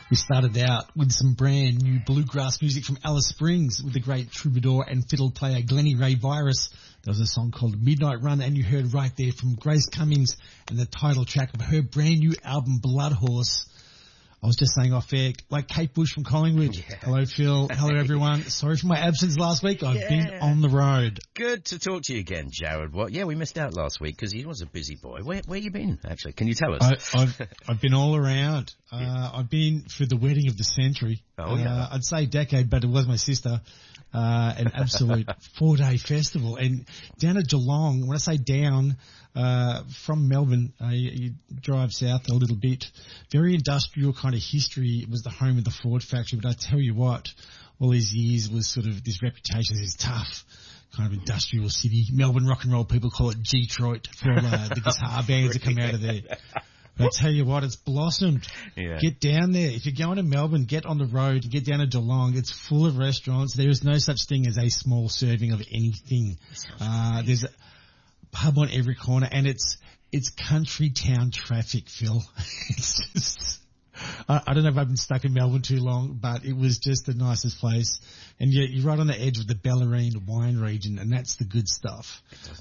We started out with some brand new bluegrass music from Alice Springs with the great troubadour and fiddle player Glennie Ray Virus. There was a song called Midnight Run, and you heard right there from Grace Cummings and the title track of her brand new album Blood Horse. I was just saying off air, like Kate Bush from Collingwood. Yeah. Hello, Phil. Hello, everyone. Sorry for my absence last week. I've been on the road. Good to talk to you again, Jared. Well, yeah, we missed out last week because he was a busy boy. Where you been, actually? Can you tell us? I've been all around. I've been for the wedding of the century. I'd say decade, but it was my sister. An absolute 4-day festival. And down at Geelong, when I say down, from Melbourne, you drive south a little bit. Very industrial kind of history. It was the home of the Ford factory, but I tell you what, all these years was sort of this reputation as this tough kind of industrial city. Melbourne rock and roll people call it Detroit for all the guitar bands that come out of there. But I tell you what, it's blossomed. Yeah. Get down there. If you're going to Melbourne, get on the road, get down to Geelong. It's full of restaurants. There is no such thing as a small serving of anything. There's a pub on every corner, and it's country town traffic, Phil. It's just, I don't know if I've been stuck in Melbourne too long, but it was just the nicest place. And you're right on the edge of the Bellarine wine region, and that's the good stuff.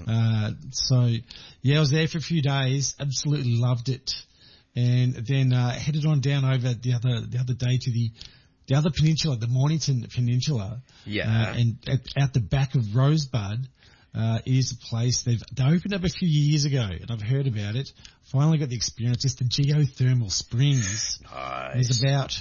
So, yeah, I was there for a few days, absolutely loved it. And then headed on down over the other day to the other peninsula, the Mornington Peninsula. Yeah. And out the back of Rosebud is a place they opened up a few years ago, and I've heard about it. Finally got the experience. It's the geothermal springs. Nice. There's about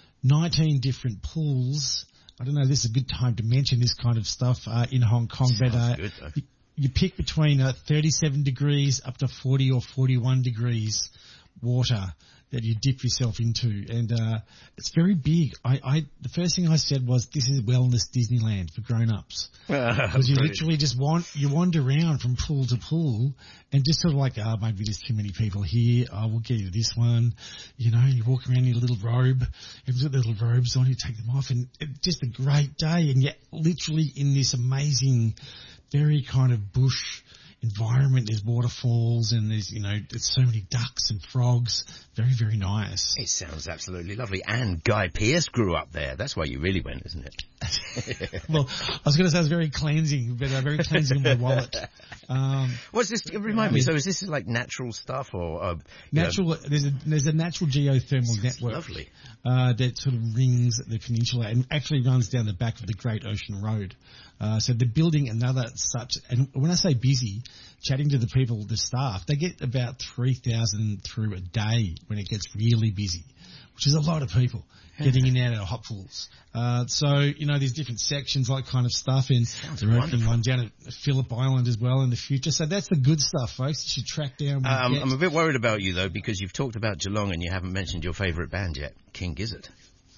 19 different pools. I don't know if this is a good time to mention this kind of stuff in Hong Kong, but you pick between 37 degrees up to 40 or 41 degrees water that you dip yourself into, and it's very big. The first thing I said was, this is wellness Disneyland for grown-ups. Because you literally just you wander around from pool to pool and just sort of like, maybe there's too many people here. We'll get you this one. You know, you walk around in your little robe. Everyone's got their little robes on. You take them off, and it's just a great day. And yet literally in this amazing, very kind of bush environment, there's waterfalls and there's so many ducks and frogs. Very, very nice. It sounds absolutely lovely. And Guy Pearce grew up there. That's why you really went, isn't it? Well, I was going to say it's very cleansing, but very cleansing in my wallet. What's this? Remind me. So is this like natural stuff or natural? There's a natural geothermal network. Lovely. That sort of rings the peninsula and actually runs down the back of the Great Ocean Road. So they're building another such, and when I say busy, chatting to the people, the staff, they get about 3,000 through a day when it gets really busy, which is a lot of people getting in and out of hot pools. So, there's different sections, like kind of stuff, and they're opening one down at Phillip Island as well in the future. So that's the good stuff, folks. You should track down. I'm a bit worried about you, though, because you've talked about Geelong and you haven't mentioned your favourite band yet, King Gizzard.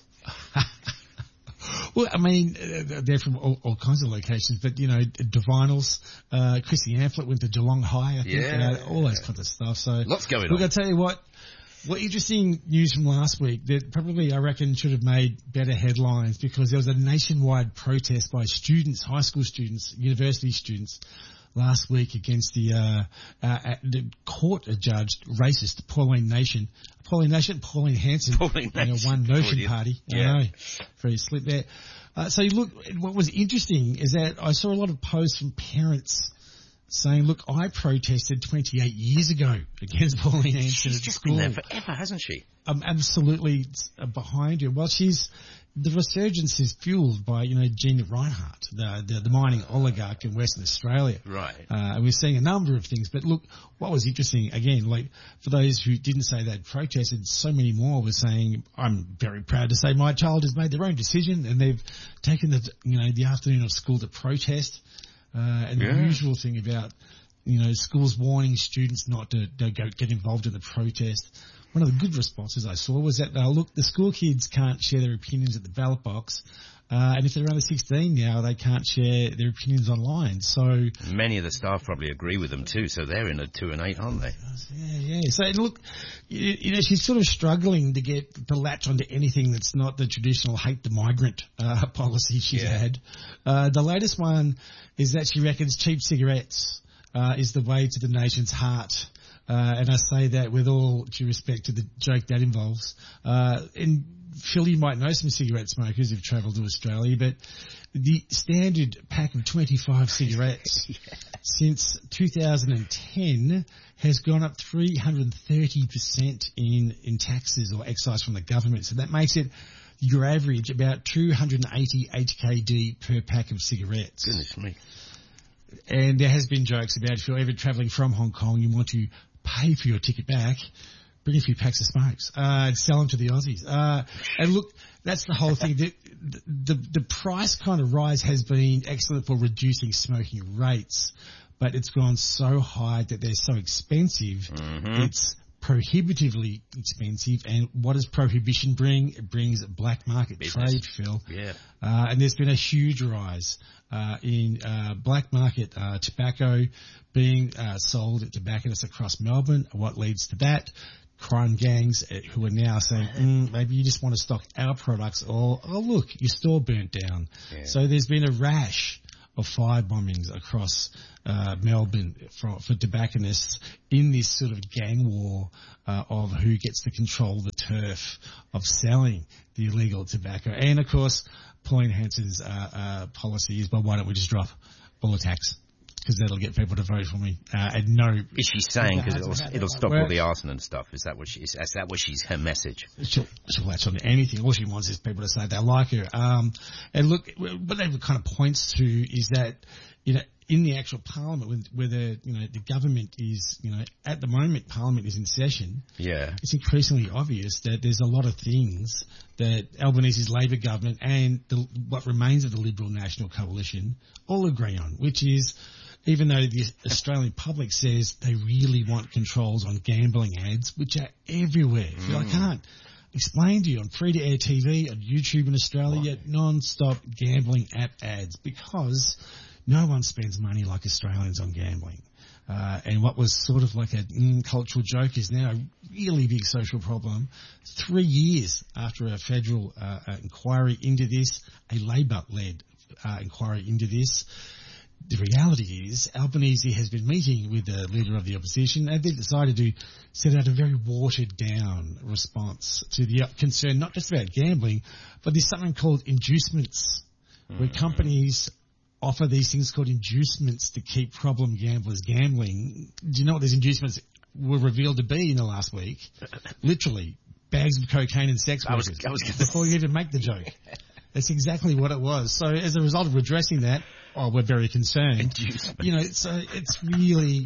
Well, I mean, they're from all kinds of locations, but, Divinals, Chrissy Amphlett went to Geelong High, I think, all those kinds of stuff. So, lots going on. Look, I'll tell you what interesting news from last week that probably, I reckon, should have made better headlines, because there was a nationwide protest by students, high school students, university students, last week against the court-adjudged racist Pauline Hanson. One Notion Party. Yeah. I know. Very slick there. So look, what was interesting is that I saw a lot of posts from parents saying, look, I protested 28 years ago against Pauline Hanson at school. She's just been there forever, hasn't she? I'm absolutely behind her. Well, the resurgence is fueled by, Gina Rinehart, the mining oligarch in Western Australia. Right. And we're seeing a number of things. But look, what was interesting, again, like for those who didn't say they'd protested, so many more were saying, I'm very proud to say my child has made their own decision and they've taken the afternoon of school to protest. And the usual thing about, schools warning students not to get involved in the protest. One of the good responses I saw was that, look, the school kids can't share their opinions at the ballot box. And if they're under 16 now, they can't share their opinions online. So many of the staff probably agree with them too. So they're in a 2 and 8, aren't they? Yeah. So look, she's sort of struggling to get the latch onto anything that's not the traditional hate the migrant policy she's had. The latest one is that she reckons cheap cigarettes is the way to the nation's heart. and I say that with all due respect to the joke that involves. And Phil, you might know some cigarette smokers who've travelled to Australia, but the standard pack of 25 cigarettes since 2010 has gone up 330% in taxes or excise from the government. So that makes it your average about 280 HKD per pack of cigarettes. Goodness me. And there has been jokes about if you're ever travelling from Hong Kong, you want to pay for your ticket back, bring a few packs of smokes, and sell them to the Aussies. And look, that's the whole thing. The price kind of rise has been excellent for reducing smoking rates, but it's gone so high that they're so expensive. Mm-hmm. It's prohibitively expensive. And what does prohibition bring? It brings black market trade, Phil. Yeah. And there's been a huge rise in black market tobacco being sold at tobacconists across Melbourne. What leads to that? Crime gangs who are now saying, maybe you just want to stock our products, or, oh, look, your store burnt down. Yeah. So there's been a rash of fire bombings across Melbourne for tobacconists in this sort of gang war of who gets to control the turf of selling the illegal tobacco. And, of course, Pauline Hanson's policy is, well, why don't we just drop all the tax? Because that'll get people to vote for me. And no, is she saying because it'll stop all the arson and stuff? Is that what she's her message? She'll latch on to anything. All she wants is people to say they like her. And look, what that kind of points to is that, you know, in the actual parliament, where the government is, at the moment Parliament is in session. Yeah, it's increasingly obvious that there's a lot of things that Albanese's Labor government and what remains of the Liberal National Coalition all agree on, which is, even though the Australian public says they really want controls on gambling ads, which are everywhere. I can't explain to you on free-to-air TV, on YouTube in Australia, non-stop gambling app ads, because no one spends money like Australians on gambling. And what was sort of like a cultural joke is now a really big social problem. 3 years after a federal inquiry into this, a Labor-led inquiry into this, the reality is Albanese has been meeting with the Leader of the Opposition, and they've decided to set out a very watered-down response to the concern not just about gambling, but there's something called inducements, where companies offer these things called inducements to keep problem gamblers gambling. Do you know what these inducements were revealed to be in the last week? Literally, bags of cocaine and sex workers. Before you even make the joke. That's exactly what it was. So as a result of redressing that, we're very concerned. So it's really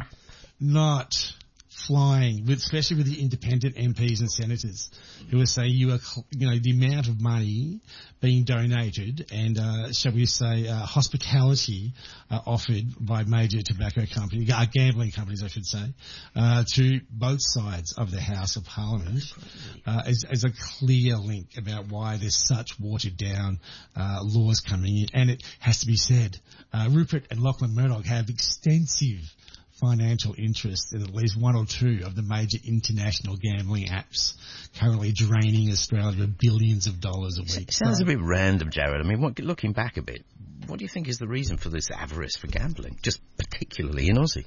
not flying, especially with the independent MPs and senators who are saying the amount of money being donated and, shall we say, hospitality offered by major tobacco companies, gambling companies, I should say, to both sides of the House of Parliament, is a clear link about why there's such watered down laws coming in. And it has to be said, Rupert and Lachlan Murdoch have extensive financial interest in at least one or two of the major international gambling apps, currently draining Australia billions of dollars a week. It sounds a bit random, Jared. I mean, looking back a bit, what do you think is the reason for this avarice for gambling, just particularly in Aussie?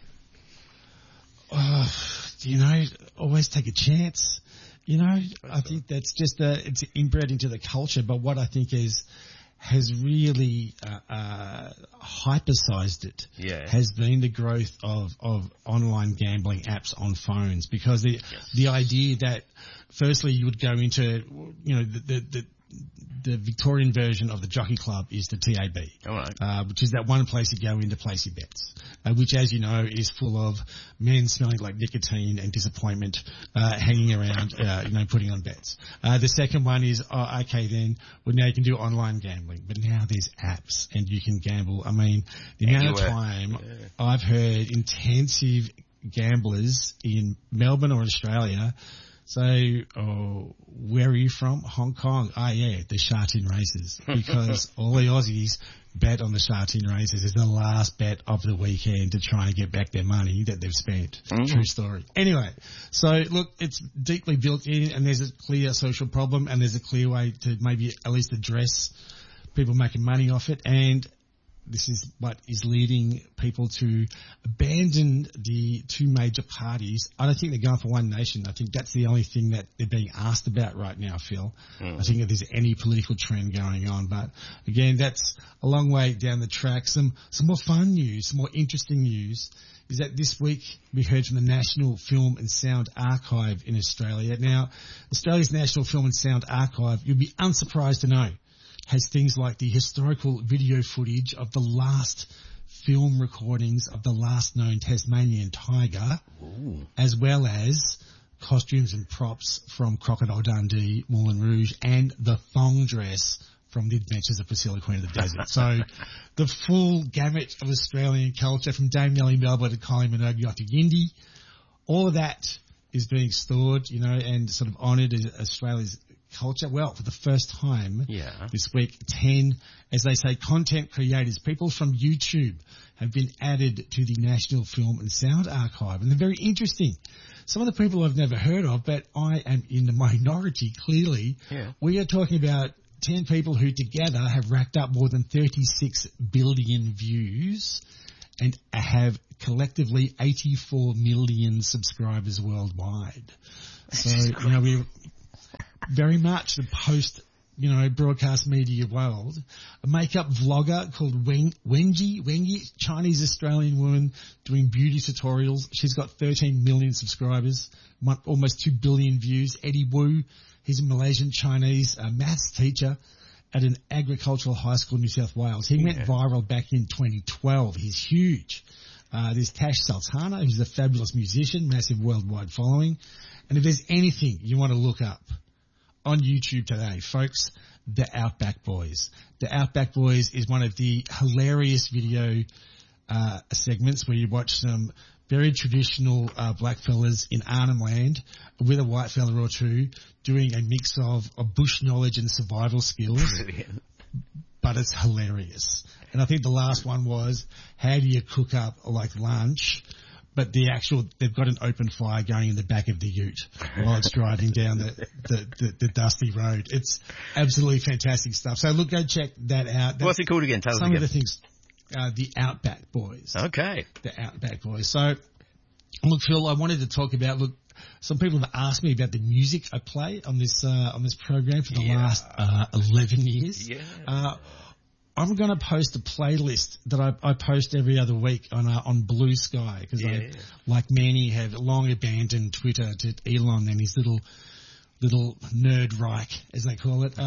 Always take a chance. I think that's just it's inbred into the culture. But what I think has really hypersized it has been the growth of online gambling apps on phones, because the idea that firstly you would go into the Victorian version of the Jockey Club is the TAB, which is that one place you go in to place your bets, which, as you know, is full of men smelling like nicotine and disappointment, hanging around, putting on bets. The second one is, now you can do online gambling, but now there's apps and you can gamble. I mean, the amount of time I've heard intensive gamblers in Melbourne or Australia say, where are you from? Hong Kong. The Sha Tin races. Because all the Aussies bet on the Sha Tin races as the last bet of the weekend to try and get back their money that they've spent. True story. Anyway, so look, it's deeply built in, and there's a clear social problem, and there's a clear way to maybe at least address people making money off it. And this is what is leading people to abandon the two major parties. I don't think they're going for one nation. I think that's the only thing that they're being asked about right now, Phil. I think if there's any political trend going on. But again, that's a long way down the track. Some more fun news, some more interesting news is that this week we heard from the National Film and Sound Archive in Australia. Now, Australia's National Film and Sound Archive, you'll be unsurprised to know, has things like the historical video footage of the last film recordings of the last known Tasmanian tiger, as well as costumes and props from Crocodile Dundee, Moulin Rouge, and the thong dress from The Adventures of Priscilla, Queen of the Desert. So the full gamut of Australian culture, from Dame Nellie Melba to Kylie Minogue to Yindi, all of that is being stored, and sort of honoured as Australia's culture. Well, for the first time this week, 10, as they say, content creators, people from YouTube, have been added to the National Film and Sound Archive. And they're very interesting. Some of the people I've never heard of, but I am in the minority, clearly. Yeah. We are talking about 10 people who together have racked up more than 36 billion views and have collectively 84 million subscribers worldwide. So, we're very much the post, broadcast media world. A makeup vlogger called Wengie, Chinese-Australian woman doing beauty tutorials. She's got 13 million subscribers, almost 2 billion views. Eddie Wu, he's a Malaysian Chinese maths teacher at an agricultural high school in New South Wales. He went viral back in 2012. He's huge. There's Tash Sultana, who's a fabulous musician, massive worldwide following. And if there's anything you want to look up on YouTube today, folks, The Outback Boys. The Outback Boys is one of the hilarious video segments where you watch some very traditional black fellas in Arnhem Land with a white fella or two doing a mix of bush knowledge and survival skills. Brilliant. But it's hilarious. And I think the last one was, how do you cook up like lunch? But they've got an open fire going in the back of the ute while it's driving down the dusty road. It's absolutely fantastic stuff. So look, go check that out. What's it called again? Tell us again. Some of the things, the Outback Boys. Okay. The Outback Boys. So look, Phil, I wanted to talk about, some people have asked me about the music I play on this program for the last 11 years. Yeah. I'm going to post a playlist that I post every other week on Blue Sky, because like many, have long abandoned Twitter to Elon and his little nerd Reich, as they call it.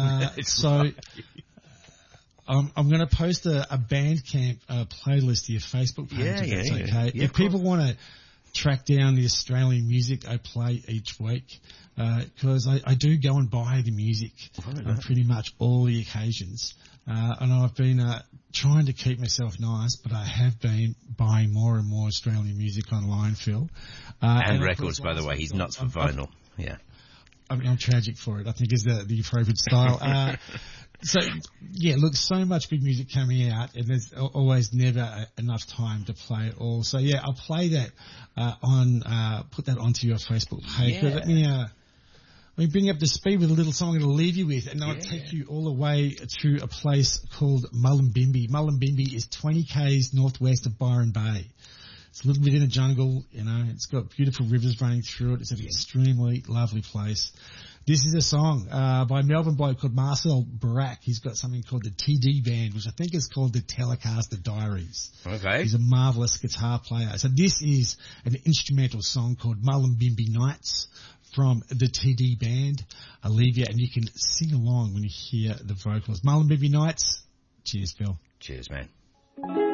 I'm going to post a Bandcamp playlist to your Facebook page. If that's okay. If people want to track down the Australian music I play each week, because I do go and buy the music on pretty much all the occasions. And I've been trying to keep myself nice, but I have been buying more and more Australian music online, Phil. And records, by the way. He's nuts for vinyl. I'm tragic for it, I think, is the appropriate style. So so much good music coming out, and there's always never enough time to play it all. So, I'll play that put that onto your Facebook page. Yeah. But let me bring you up to speed with a little song I'm going to leave you with, and I'll take you all the way to a place called Mullumbimby. Mullumbimby is 20 k's northwest of Byron Bay. It's a little bit in a jungle, it's got beautiful rivers running through it. It's an extremely lovely place. This is a song by a Melbourne bloke called Marcel Barak. He's got something called the TD Band, which I think is called the Telecaster Diaries. Okay. He's a marvellous guitar player. So this is an instrumental song called Mullumbimby Nights from the TD Band. I'll leave you, and you can sing along when you hear the vocals. Mullumbimby Nights. Cheers, Phil. Cheers, man.